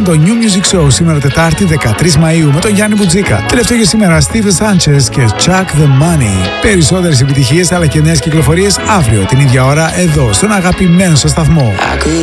ήταν το New Music Show σήμερα Τετάρτη 13 Μαΐου με τον Γιάννη Μπουτζίκα. Τελευταίο για σήμερα Steve Sanchez και Chuck the Money. Περισσότερες επιτυχίες αλλά και νέες κυκλοφορίες αύριο την ίδια ώρα εδώ στον αγαπημένο σας σταθμό.